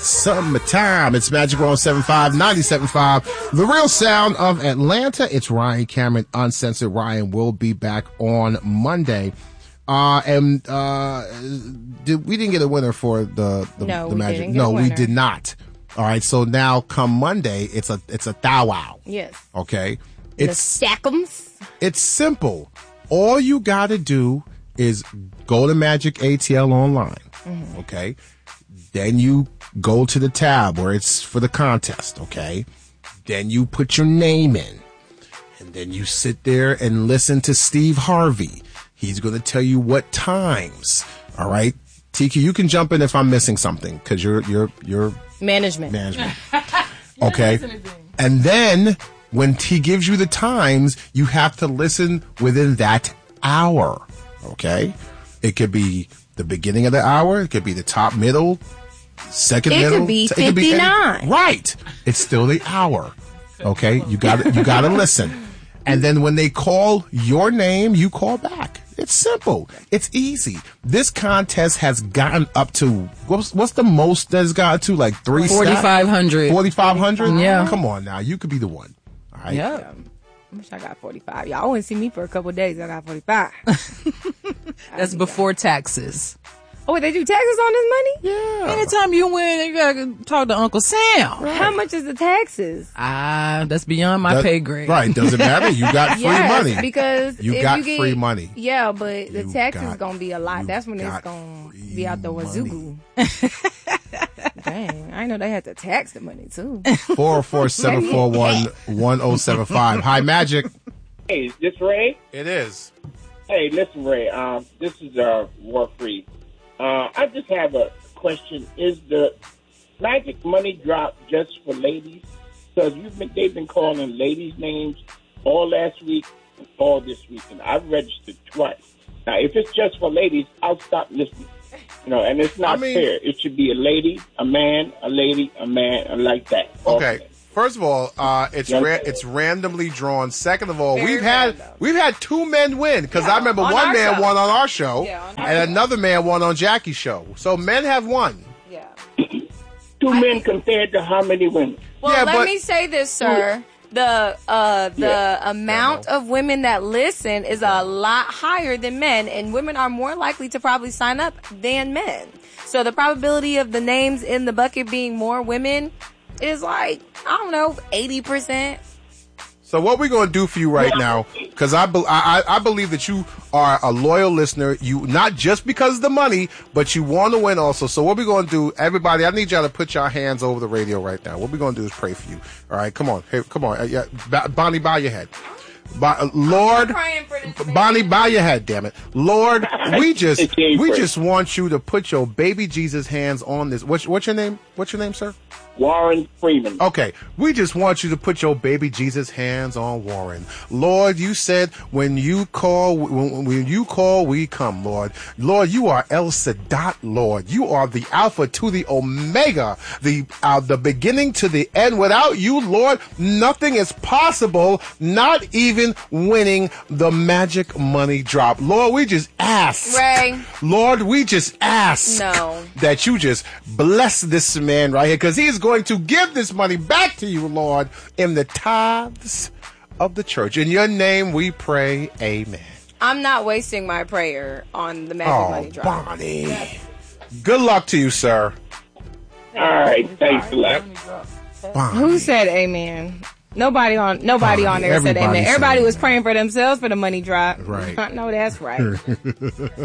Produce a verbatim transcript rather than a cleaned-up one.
Summertime. It's Magic one oh seven point five, ninety-seven point five. The real sound of Atlanta. It's Ryan Cameron, Uncensored. Ryan will be back on Monday. Uh, and, uh, did, we didn't get a winner for the, the, no, the we Magic. Didn't get no, a we winner. did not. All right. So now come Monday, it's a, it's a thou wow. Yes. Okay. The It's, Stack'ems. it's simple. All you got to do is go to Magic A T L online. Mm-hmm. Okay. Then you go to the tab where it's for the contest. Okay. Then you put your name in, and then you sit there and listen to Steve Harvey. He's going to tell you what times. All right. T Q, you can jump in if I'm missing something because you're, you're, you're management. Management. Okay. And then when he gives you the times, you have to listen within that hour. Okay. It could be the beginning of the hour. It could be the top, middle, second, it middle. Could be it could be fifty-nine. Right. It's still the hour. Okay. You got to, you got to listen. And then when they call your name, you call back. It's simple. It's easy. This contest has gotten up to, what's, what's the most that it's gotten to? Like three forty-five hundred. forty-five hundred? Yeah. Come on now. You could be the one. All right. Yeah. yeah. I wish I got forty-five. Y'all wouldn't see me for a couple of days. I got forty-five. That's before taxes. Oh, wait, they do taxes on this money? Yeah. Anytime you win, you gotta talk to Uncle Sam. Right. How much is the taxes? Ah, that's beyond my that, pay grade. Right. Doesn't matter. You got free yes, money. Because you if got you get, free money. Yeah, but the you taxes got, is going to be a lot. That's when it's going to be out the wazoo. Dang, I know they had to tax the money too. four oh four, seven four one, one oh seven five. Hi, Magic. Hey, is this Ray? It is. Hey, listen, Ray. Um, this is uh, Warfree. Uh, I just have a question. Is the Magic Money Drop just for ladies? Because you've been, they've been calling ladies' names all last week and all this week, and I've registered twice. Now, if it's just for ladies, I'll stop listening. You know, and it's not I mean, fair. It should be a lady, a man, a lady, a man, and like that. Okay. First of all, uh, it's ra- it's randomly drawn. Second of all, Very we've had random. we've had two men win because yeah, I remember one man show. won on our show yeah, on our and show. another man won on Jackie's show. So men have won. Yeah. Two I men think... compared to how many women? Well, yeah, let but... me say this, sir. The uh, the yeah. amount of women that listen is a lot higher than men, and women are more likely to probably sign up than men. So the probability of the names in the bucket being more women is like, I don't know, eighty percent. So what we're going to do for you right now, because I, be- I, I believe that you are a loyal listener, you not just because of the money, but you want to win also. So what we're going to do, everybody, I need y'all to put your hands over the radio right now. What we're going to do is pray for you. All right, come on. Hey, come on. Uh, yeah, B- Bonnie, bow your head. Bo- Lord, Bonnie, bow your head, damn it. Lord, we just we just want you to put your baby Jesus hands on this. What's, what's your name? What's your name, sir? Warren Freeman. Okay, we just want you to put your baby Jesus hands on Warren. Lord, you said when you call, when, when you call, we come, Lord. Lord, you are El Sadat, Lord. You are the Alpha to the Omega, the uh, the beginning to the end. Without you, Lord, nothing is possible, not even winning the Magic Money Drop. Lord, we just ask. Ray. Lord, we just ask no. that you just bless this man right here, because he is going to give this money back to you, Lord, in the tithes of the church. In your name we pray, amen. I'm not wasting my prayer on the Magic oh, Money Drop. Bonnie. Yes. Good luck to you, sir. All right, thanks a lot. Bonnie. Who said amen? Nobody on nobody Bonnie. on there said amen. Everybody was praying for themselves for the money drop. Right. I know that's right.